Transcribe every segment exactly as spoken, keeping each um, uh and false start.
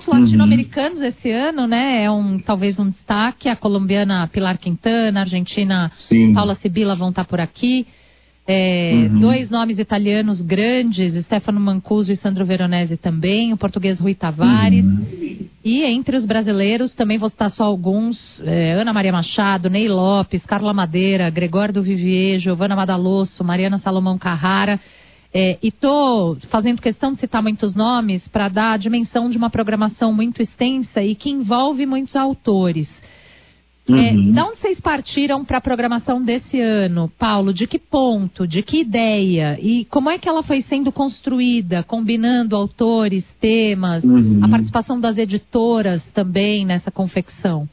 nomes latino-americanos uhum. esse ano, né? É um, talvez um destaque. A colombiana Pilar Quintana, a argentina Sim. Paula Sibila vão estar por aqui. É, uhum. Dois nomes italianos grandes, Stefano Mancuso e Sandro Veronese também, o português Rui Tavares. Uhum. E entre os brasileiros, também vou citar só alguns, é, Ana Maria Machado, Ney Lopes, Carla Madeira, Gregório do Vivier, Giovana Madalosso, Mariana Salomão Carrara. É, e estou fazendo questão de citar muitos nomes para dar a dimensão de uma programação muito extensa e que envolve muitos autores. Uhum. É, de onde vocês partiram para a programação desse ano, Paulo? De que ponto? De que ideia? E como é que ela foi sendo construída, combinando autores, temas, uhum. a participação das editoras também nessa confecção?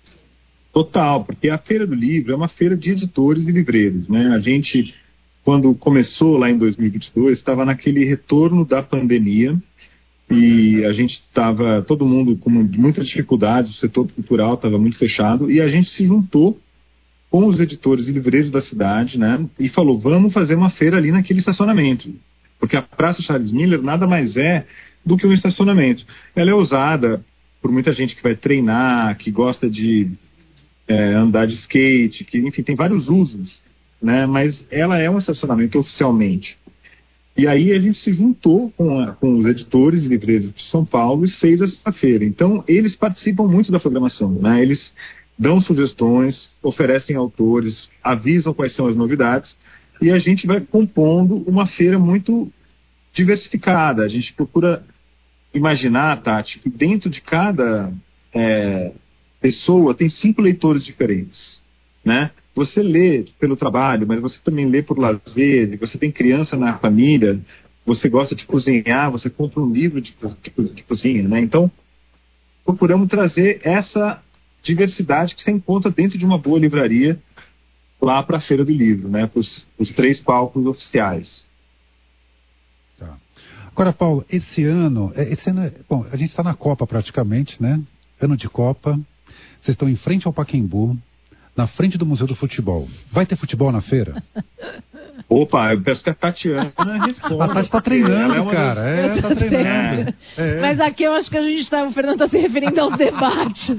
Total, porque a Feira do Livro é uma feira de editores e livreiros, né? A gente, quando começou lá em dois mil e vinte e dois, estava naquele retorno da pandemia. E a gente estava, todo mundo com muitas dificuldades, o setor cultural estava muito fechado, e a gente se juntou com os editores e livreiros da cidade, né, e falou, vamos fazer uma feira ali naquele estacionamento, porque a Praça Charles Miller nada mais é do que um estacionamento. Ela é usada por muita gente que vai treinar, que gosta de é, andar de skate, que, enfim, tem vários usos, né, mas ela é um estacionamento oficialmente. E aí a gente se juntou com, a, com os editores e livreiros de São Paulo e fez essa feira. Então, eles participam muito da programação, né? Eles dão sugestões, oferecem autores, avisam quais são as novidades, e a gente vai compondo uma feira muito diversificada. A gente procura imaginar, Tati, que dentro de cada é, pessoa tem cinco leitores diferentes, né? Você lê pelo trabalho, mas você também lê por lazer, você tem criança na família, você gosta de cozinhar, você compra um livro de, de, de cozinha, né? Então, procuramos trazer essa diversidade que você encontra dentro de uma boa livraria lá para a Feira do Livro, né? Para os três palcos oficiais. Tá. Agora, Paulo, esse ano, esse ano, bom, a gente está na Copa praticamente, né? Ano de Copa, vocês estão em frente ao Pacaembu, na frente do Museu do Futebol. Vai ter futebol na feira? Opa, eu peço que a Tatiana responda. A Tati está treinando, é cara. Das... É, está treinando. É. Mas aqui eu acho que a gente está... O Fernando está se referindo aos debates.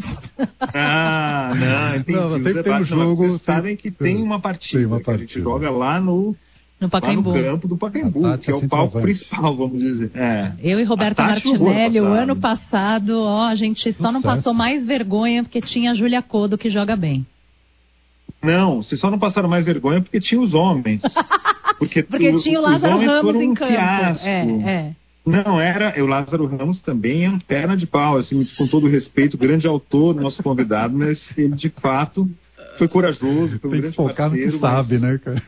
Ah, não, entendi. Não, sempre tem um jogo... Vocês sabem que tem uma partida, tem uma partida. Que a gente joga lá no... No Pacaembu. Lá no campo do Pacaembu, que é o palco principal, vamos dizer. É. Eu e Roberta Martinelli, o ano passado, ó, a gente só não passou mais vergonha porque tinha a Júlia Codo, que joga bem. Não, vocês só não passaram mais vergonha porque tinha os homens. Porque, porque o, tinha o Lázaro Ramos em campo. Fiasco. É, é. Não, era, o Lázaro Ramos também é um perna de pau, assim, com todo o respeito, grande autor, nosso convidado, mas ele de fato foi corajoso, foi um Tem grande que focar parceiro. No que sabe, mas... né, cara?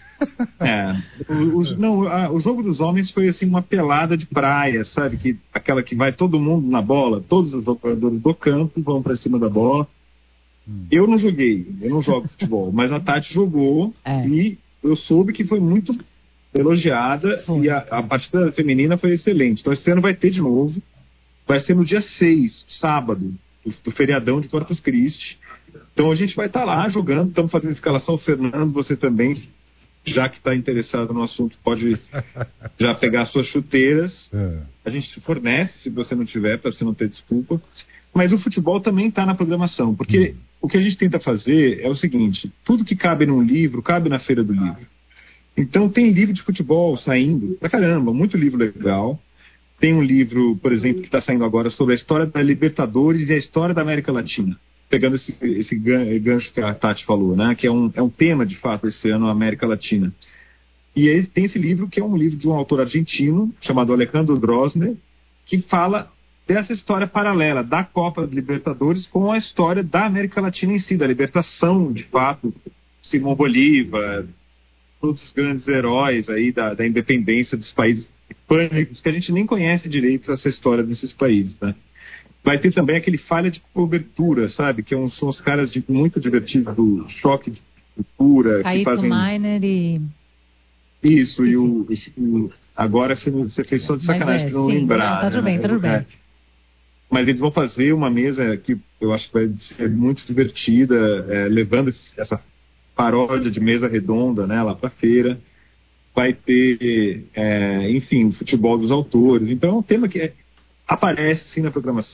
É, o, o, não, a, o jogo dos homens foi assim uma pelada de praia, sabe? Que, aquela que vai todo mundo na bola, todos os jogadores do campo vão para cima da bola. Hum. Eu não joguei, eu não jogo futebol, mas a Tati jogou é. E eu soube que foi muito elogiada hum. E a, a partida feminina foi excelente. Então esse ano vai ter de novo, vai ser no dia seis, sábado, do, do feriadão de Corpus Christi. Então a gente vai estar tá lá jogando, estamos fazendo escalação. Fernando, você também, já que está interessado no assunto, pode já pegar suas chuteiras. É. A gente fornece, se você não tiver, para você não ter desculpa. Mas o futebol também está na programação, porque hum. o que a gente tenta fazer é o seguinte, tudo que cabe num livro, cabe na Feira do Livro. Então tem livro de futebol saindo, pra caramba, muito livro legal. Tem um livro, por exemplo, que está saindo agora sobre a história da Libertadores e a história da América Latina. Pegando esse, esse gancho que a Tati falou, né? Que é um, é um tema, de fato, esse ano, a América Latina. E aí tem esse livro, que é um livro de um autor argentino, chamado Alejandro Drosner, que fala dessa história paralela da Copa Libertadores com a história da América Latina em si, da libertação, de fato, Simão Bolívar, todos os grandes heróis aí da, da independência dos países hispânicos, que a gente nem conhece direito essa história desses países, né? Vai ter também aquele Falha de Cobertura, sabe? Que é um, são os caras de, muito divertidos do Choque de Cultura. Caíto que fazem... Miner e... Isso, e o, o... Agora você, você fez só de sacanagem é, para não sim, lembrar. Não, tá tudo né? bem, tá tudo bem. É. Mas eles vão fazer uma mesa que eu acho que vai ser muito divertida, é, levando esse, essa paródia de mesa redonda, né, lá para a feira. Vai ter, é, enfim, o futebol dos autores. Então é um tema que é, aparece sim na programação.